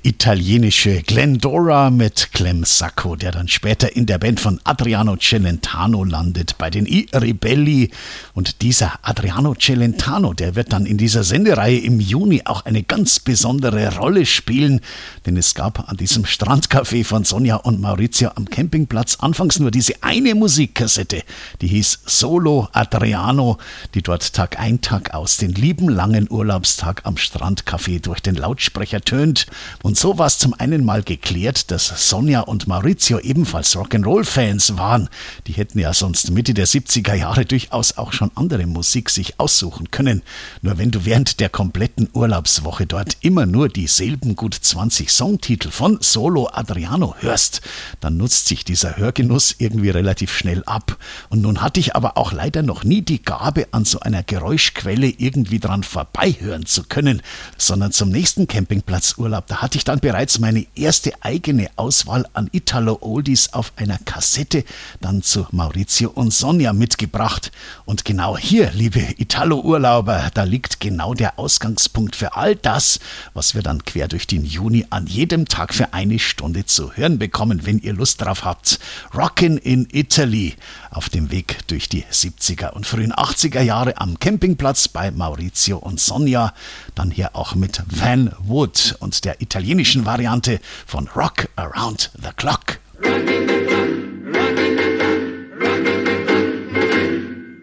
italienische Glendora mit Clem Sacco, der dann später in der Band von Adriano Celentano landet, bei den I Ribelli. Und dieser Adriano Celentano, der wird dann in dieser Sendereihe im Juni auch eine ganz besondere Rolle spielen, denn es gab an diesem Strandcafé von Sonja und Maurizio am Campingplatz anfangs nur diese eine Musikkassette, die hieß Solo Adriano, die dort Tag ein, Tag aus den lieben langen Urlaubstag am Strandcafé durch den Lautsprecher tönt. Und so war es zum einen mal geklärt, dass Sonja und Maurizio ebenfalls Rock'n'Roll-Fans waren. Die hätten ja sonst Mitte der 70er Jahre durchaus auch schon andere Musik sich aussuchen können. Nur wenn du während der kompletten Urlaubswoche dort immer nur dieselben gut 20 Songtitel von Solo Adriano hörst, dann nutzt sich dieser Hörgenuss irgendwie relativ schnell ab. Und nun hatte ich aber auch leider noch nie die Gabe, an so einer Geräuschquelle irgendwie dran vorbeihören zu können, sondern zum nächsten Campingplatzurlaub, da hatte ich dann bereits meine erste eigene Auswahl an Italo-Oldies auf einer Kassette dann zu Maurizio und Sonja mitgebracht. Und genau hier, liebe Italo-Urlauber, da liegt genau der Ausgangspunkt für all das, was wir dann quer durch den Juni an jedem Tag für eine Stunde zu hören bekommen, wenn ihr Lust drauf habt. Rockin' in Italy auf dem Weg durch die 70er und frühen 80er Jahre am Campingplatz bei Maurizio und Sonja. Dann hier auch mit Van Wood und der italienischen Variante von Rock Around the Clock.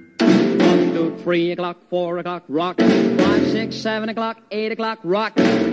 3 o'clock, 4 o'clock, rock. 5, 6, 7 o'clock, 8 o'clock, rock.